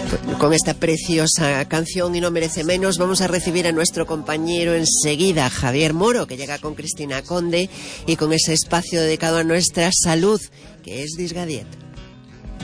Con esta preciosa canción Y no merece menos, vamos a recibir a nuestro compañero enseguida, Javier Moro, que llega con Cristina Conde y con ese espacio dedicado a nuestra salud, que es Disgadiet.